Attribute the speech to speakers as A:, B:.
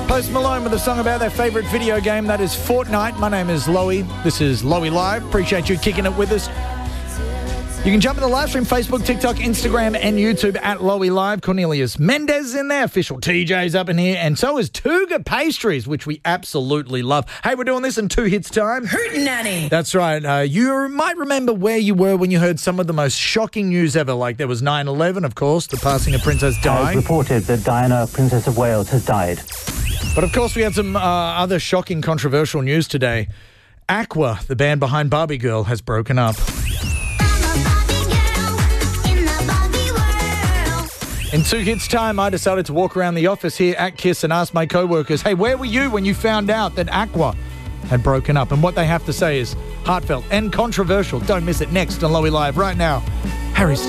A: Post Malone with a song about their favourite video game, that is Fortnite. My name is Loey. This is Loey Live. Appreciate you kicking it with us. You can jump in the live stream, Facebook, TikTok, Instagram and YouTube at Loey Live. Cornelius Mendez in there. Official TJ's up in here. And so is Tuga Pastries, which we absolutely love. Hey, we're doing this in 2 hits time.
B: Hootenanny.
A: That's right. You might remember where you were when you heard some of the most shocking news ever. Like there was 9/11, of course, the passing of Princess Di.
C: Has reported that Diana, Princess of Wales, has died.
A: But of course, we had some other shocking, controversial news today. Aqua, the band behind Barbie Girl, has broken up. In 2 hits time, I decided to walk around the office here at KISS and ask my co-workers, hey, where were you when you found out that Aqua had broken up? And what they have to say is heartfelt and controversial. Don't miss it next on Loey Live right now. Harry